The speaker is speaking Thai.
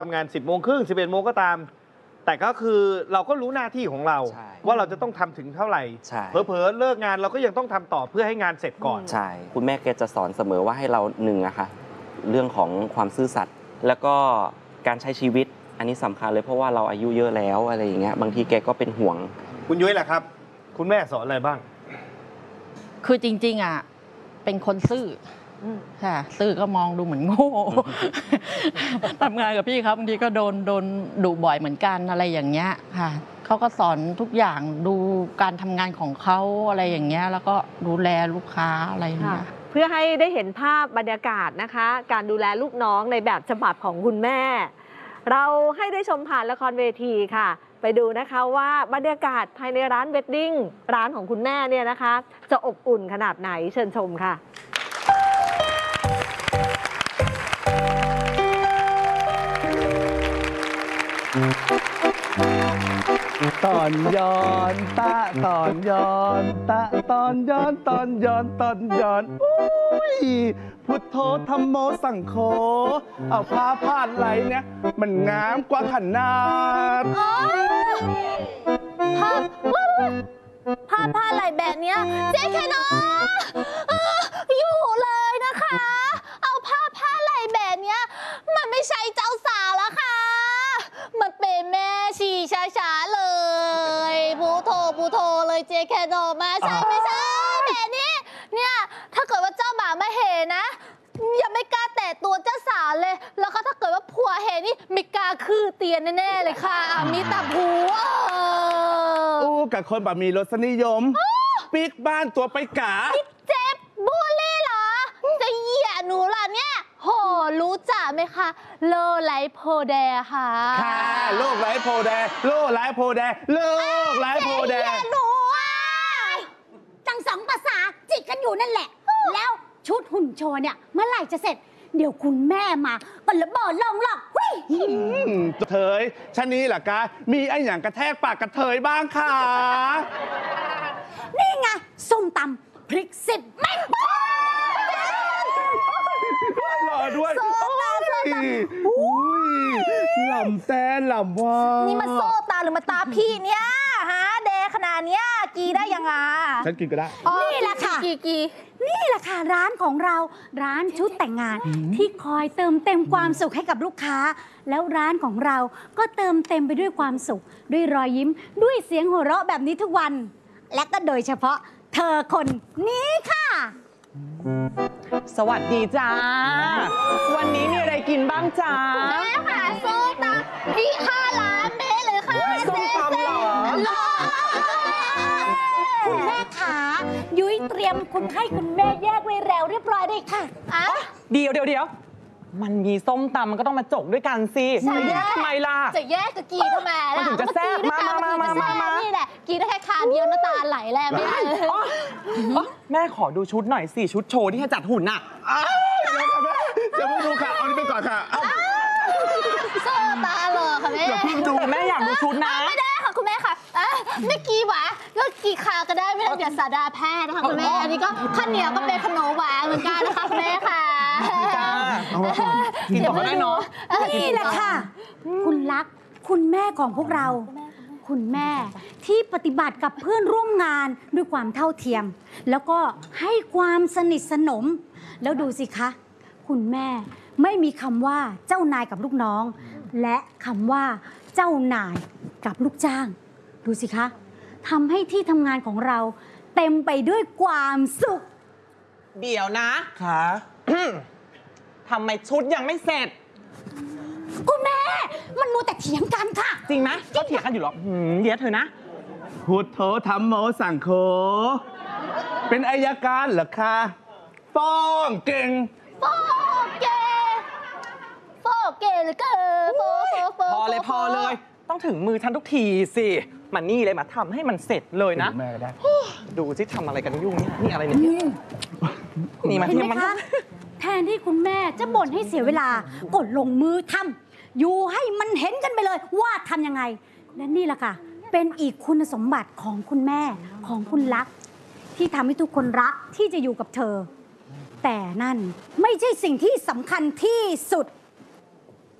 ทำงาน10 โมงครึ่ง 11 โมงก็ตาม แต่ก็คือเราก็รู้หน้าที่ของเราว่าเราจะต้องทำถึงเท่าไหร่เผลอๆเลิกงานเราก็ยังต้องทำต่อเพื่อให้งานเสร็จก่อนใช่คุณแม่แกจะสอนเสมอว่าให้เราหนึ่งอะค่ะเรื่องของความซื่อสัตย์แล้วก็การใช้ชีวิตอันนี้สำคัญเลยเพราะว่าเราอายุเยอะแล้วอะไรอย่างเงี้ยบางทีแกก็เป็นห่วงคุณยุ้ยแหละครับคุณแม่สอนอะไรบ้างคือจริงๆอ่ะเป็นคนซื่อค่ะซื่อก็มองดูเหมือนโง่ทำงานกับพี่ครับบางทีก็โดนดุบ่อยเหมือนกันอะไรอย่างเงี้ยค่ะเขาก็สอนทุกอย่างดูการทำงานของเขาอะไรอย่างเงี้ยแล้วก็ดูแลลูกค้าอะไรอย่างเงี้ยเพื่อให้ได้เห็นภาพบรรยากาศนะคะการดูแลลูกน้องในแบบฉบับของคุณแม่เราให้ได้ชมผ่านละครเวทีค่ะไปดูนะคะว่าบรรยากาศภายในร้านเวดดิ้งร้านของคุณแม่เนี่ยนะคะจะอบอุ่นขนาดไหนเชิญชมค่ะตอนย้อนตะตอนย้อนตะตอนย้อนตอนย้อนตอนย้อนอุ้ยพุทโธธรรมโมสังโฆเอาผ้าพาดไหลเนี่ยมันงามกว่าขนาดผ้าไหลแบบเนี้ยเจ๊แค่น้ออยู่เลยนะคะเอาผ้าไหลแบบเนี้ยมันไม่ใช่เจ้าสาวแล้วค่ะมันเป็นแม่ชีช้าๆเลยพูโทเลยเจ๊แค่น้อมาใช่ไม่ใช่แบบนี้เนี่ยถ้าเกิดว่าเจ้าบ่าวมาเห็นนะยังไม่กล้าแตะตัวเจ้าสาวเลยแล้วก็ถ้าเกิดว่าผัวเห็นนี่ไม่กล้าคือเตียนแน่ๆเลยค่ะมีแต่ผัวกับคนแบบมีรสนิยมปิ๊กบ้านตัวไปกาเจ็บบูลลี่เหรอจะเหยียดหนูล่ะเนี่ยโหรู้จักไหมคะโลไลโพแดค่ะค่ะโลกไร้โพแดโลกไร้โพแดโลกไร้โพแดหนูจังสองภาษาจิกกันอยู่นั่นแหละแล้วชุดหุ่นโชว์เนี่ยเมื่อไหร่จะเสร็จเดี๋ยวคุณแม่มาก็ระเบิดลงหรอกเถยชั้นนี้ล่ะกะมีไอ้อย่างกระแทกปากกระเทยบ้างค่ะนี่ไงส้มตำพริก10 เม็ดหล่อด้วยหล่ำแต้นหล่ำว่านี่มาโซ่ตาหรือมาตาพี่เนี่ยฮะเดขนาดเนี้ยกีได้ยังไงฉันกินก็ได้นี่แหละค่ะกีนี่แหละค่ะร้านของเราร้านชุดแต่งงานที่คอยเติมเต็มความสุขให้กับลูกค้าแล้วร้านของเราก็เติมเต็มไปด้วยความสุขด้วยรอยยิ้มด้วยเสียงหัวเราะแบบนี้ทุกวันและก็โดยเฉพาะเธอคนนี้ค่ะสวัสดีจ้าวันนี้มีอะไรกินบ้างจ้าแม่ค่ะส้มตำพี่ค่าร้านแม่เลยค่ะส้มตำเหรอคุณแม่ขายุ้ยเตรียมคุณให้คุณแม่แยกไว้แล้วเรียบร้อยเลยค่ะเดี๋ยวมันมีส้มตำมันก็ต้องมาจกด้วยกันสิจะแยกทำไมล่ะจะแยกกับกีทำไมล่ะมันถึงจะแซ่บมานี่แหละกีได้แค่คาเดียวน้ำตาไหลแล้วแม่แม่ขอดูชุดหน่อยสิชุดโชว์ที่ให้จัดหุ่นน่ะเดี๋ยวดูค่ะเอานี่ไปก่อนค่ะโซ่ตาหล่อค่ะแม่อย่าเพิ่งดูแม่อยากดูชุดนะไม่ได้ค่ะคุณแม่ค่ะไม่กีหวะก็กีขาก็ได้ไม่ต้องเดี๋ยวสาดาแพทย์นะคะคุณแม่อันนี้ก็ข้าวเหนียวก็เป็นขนมหวานเหมือนกันนะคะคุณแม่ค่ะกินต่อก็ได้เนาะนี่แหละค่ะคุณรักคุณแม่ของพวกเราคุณแม่ที่ปฏิบัติกับเพื่อนร่วมงานด้วยความเท่าเทียมแล้วก็ให้ความสนิทสนมแล้วดูสิคะคุณแม่ไม่มีคำว่าเจ้านายกับลูกน้องและคำว่าเจ้านายกับลูกจ้างดูสิคะทำให้ที่ทำงานของเราเต็มไปด้วยความสุขเดี๋ยวนะค่ะทำไมชุดยังไม่เสร็จคุณแม่มันมัวแต่เถียงกันค่ะจริงไหมก็เถียงกันอยู่หรอเดี๋ยวเธอนะพุทโธธรรมโมสังโฆเป็นอัยการเหรอคะฟ้องเก่งฟ้องเก่งหรือเกินพอเลยต้องถึงมือฉันทุกทีสิมันนี่เลยมาทำให้มันเสร็จเลยนะแม่ได้ดูสิทำอะไรกันยุ่งนี่อะไรเนี่ยนี่มาที่มันแทนที่คุณแม่จะบ่นให้เสียเวลากดลงมือทำอยู่ให้มันเห็นกันไปเลยว่าทำยังไงและนี่แหละค่ะเป็นอีกคุณสมบัติของคุณแม่ของคุณรักที่ทำให้ทุกคนรักที่จะอยู่กับเธอแต่นั่นไม่ใช่สิ่งที่สำคัญที่สุด